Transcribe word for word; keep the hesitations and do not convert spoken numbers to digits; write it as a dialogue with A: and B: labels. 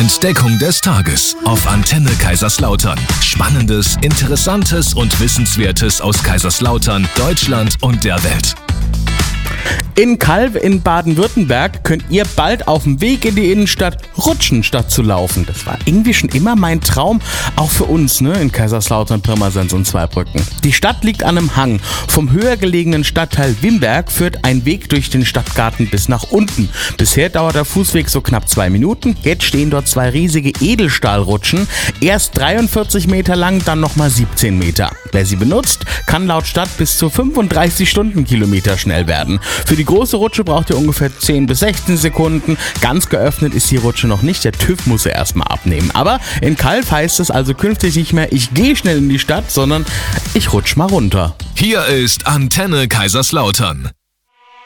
A: Entdeckung des Tages auf Antenne Kaiserslautern. Spannendes, Interessantes und Wissenswertes aus Kaiserslautern, Deutschland und der Welt.
B: In Calw in Baden-Württemberg könnt ihr bald auf dem Weg in die Innenstadt rutschen, statt zu laufen. Das war irgendwie schon immer mein Traum, auch für uns, ne, in Kaiserslautern, Pirmasens und Zweibrücken. Die Stadt liegt an einem Hang. Vom höher gelegenen Stadtteil Wimberg führt ein Weg durch den Stadtgarten bis nach unten. Bisher dauert der Fußweg so knapp zwei Minuten. Jetzt stehen dort zwei riesige Edelstahlrutschen. Erst dreiundvierzig Meter lang, dann nochmal siebzehn Meter. Wer sie benutzt, kann laut Stadt bis zu fünfunddreißig Stundenkilometer schnell werden. Für die große Rutsche braucht ihr ungefähr zehn bis sechzehn Sekunden. Ganz geöffnet ist die Rutsche noch nicht. Der TÜV muss sie erstmal abnehmen. Aber in Calw heißt es also künftig nicht mehr, ich gehe schnell in die Stadt, sondern ich rutsch mal runter.
A: Hier ist Antenne Kaiserslautern.